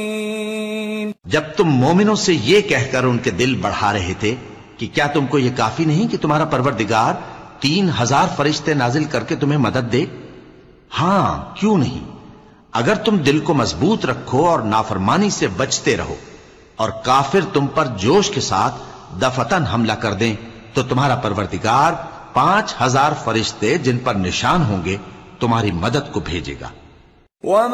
जब तुम मोमिनों से ये कहकर उनके दिल बढ़ा रहे थे कि क्या तुमको ये काफी नहीं कि तुम्हारा परवरदिगार 3000 फरिश्ते नाजिल करके तुम्हें मदद दे? हां, क्यों नहीं, अगर तुम दिल को मजबूत रखो और नाफरमानी से बचते रहो और काफिर तुम पर जोश के साथ दफतन हमला कर दें, तो तुम्हारा परवरदिगार 5000 फरिश्ते जिन पर निशान होंगे तुम्हारी मदद को भेजेगा।